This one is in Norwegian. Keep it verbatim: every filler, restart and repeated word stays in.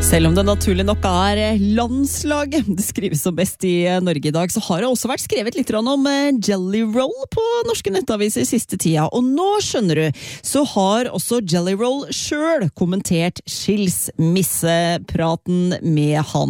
Selv om det naturlig nok er landslaget det skrives som best i Norge i dag, så har det også vært skrevet litt om Jelly Roll på norske nettaviser siste tida. Og nå, skjønner du, så har også Jelly Roll selv kommentert skilsmissepraten med han.